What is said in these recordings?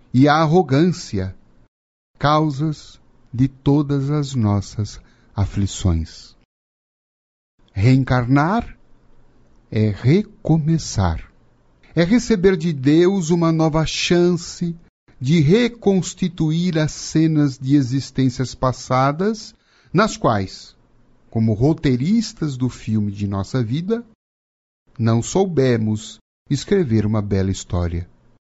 e a arrogância, causas de todas as nossas aflições. Reencarnar é recomeçar, é receber de Deus uma nova chance de reconstituir as cenas de existências passadas, nas quais, como roteiristas do filme de nossa vida, não soubemos escrever uma bela história.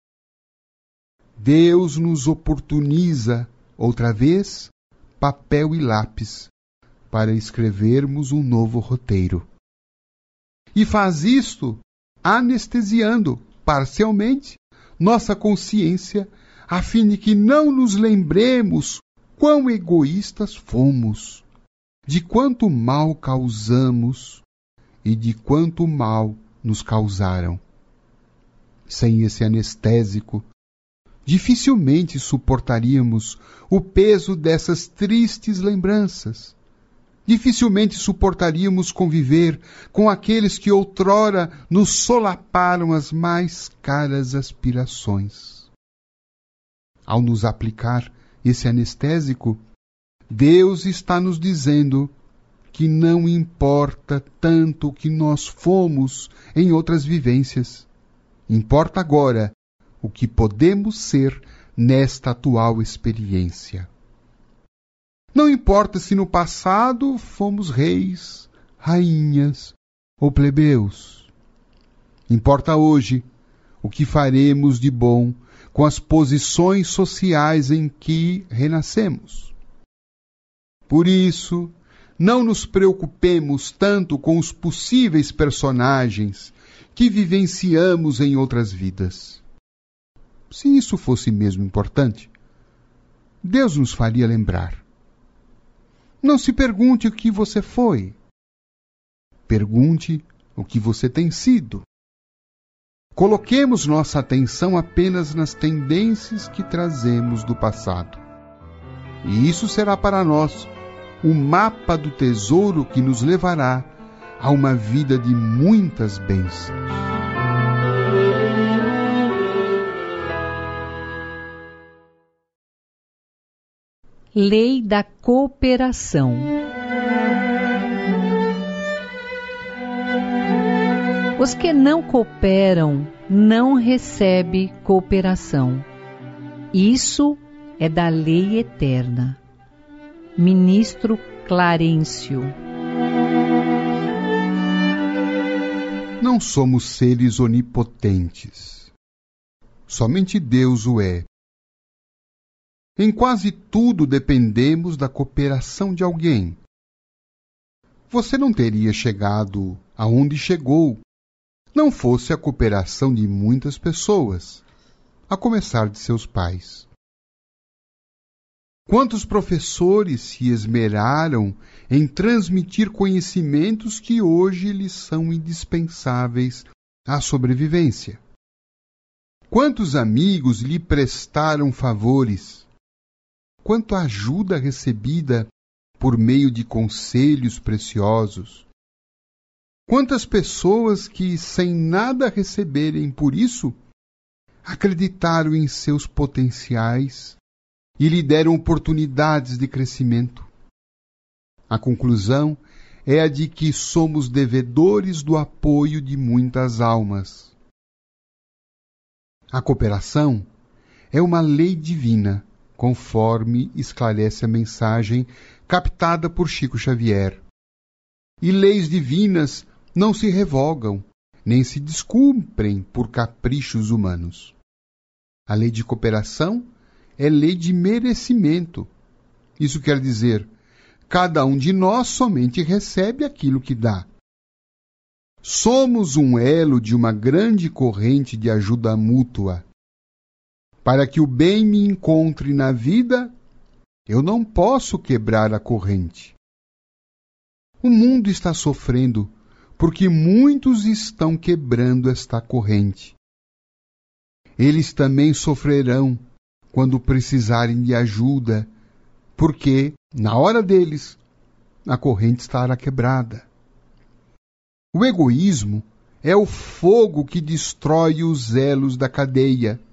Deus nos oportuniza, outra vez, papel e lápis, para escrevermos um novo roteiro. E faz isto anestesiando, parcialmente, nossa consciência, a fim de que não nos lembremos quão egoístas fomos, de quanto mal causamos e de quanto mal nos causaram. Sem esse anestésico, dificilmente suportaríamos o peso dessas tristes lembranças. Dificilmente suportaríamos conviver com aqueles que outrora nos solaparam as mais caras aspirações. Ao nos aplicar esse anestésico, Deus está nos dizendo que não importa tanto o que nós fomos em outras vivências. Importa agora o que podemos ser nesta atual experiência. Não importa se no passado fomos reis, rainhas ou plebeus. Importa hoje o que faremos de bom com as posições sociais em que renascemos. Por isso, não nos preocupemos tanto com os possíveis personagens que vivenciamos em outras vidas. Se isso fosse mesmo importante, Deus nos faria lembrar. Não se pergunte o que você foi. Pergunte o que você tem sido. Coloquemos nossa atenção apenas nas tendências que trazemos do passado. E isso será para nós o mapa do tesouro que nos levará a uma vida de muitas bênçãos. Lei da cooperação. Os que não cooperam não recebem cooperação. Isso é da lei eterna. Ministro Clarencio. Não somos seres onipotentes. Somente Deus o é. Em quase tudo dependemos da cooperação de alguém. Você não teria chegado aonde chegou, não fosse a cooperação de muitas pessoas, a começar de seus pais. Quantos professores se esmeraram em transmitir conhecimentos que hoje lhes são indispensáveis à sobrevivência? Quantos amigos lhe prestaram favores? Quanta ajuda recebida por meio de conselhos preciosos? Quantas pessoas que, sem nada receberem por isso, acreditaram em seus potenciais e lhe deram oportunidades de crescimento? A conclusão é a de que somos devedores do apoio de muitas almas. A cooperação é uma lei divina, conforme esclarece a mensagem captada por Chico Xavier. E leis divinas não se revogam, nem se descumprem por caprichos humanos. A lei de cooperação é lei de merecimento. Isso quer dizer, cada um de nós somente recebe aquilo que dá. Somos um elo de uma grande corrente de ajuda mútua. Para que o bem me encontre na vida, eu não posso quebrar a corrente. O mundo está sofrendo porque muitos estão quebrando esta corrente. Eles também sofrerão quando precisarem de ajuda, porque, na hora deles, a corrente estará quebrada. O egoísmo é o fogo que destrói os elos da cadeia,